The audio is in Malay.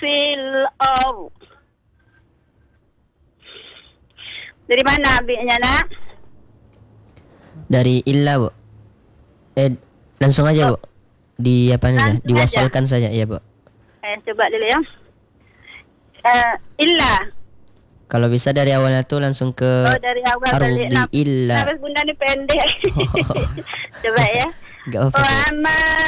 fil ard. Dari mana ambilnya, nak? Dari illa, Bu. Langsung aja, Bu. Di apa aja? Diwasalkan saja, ya, Bu. Coba dulu ya. Illa. Kalau bisa dari awalnya tuh langsung ke dari awal ardi illa. Habis bunda ni pendek. Coba ya. Enggak apa-apa. Wa amma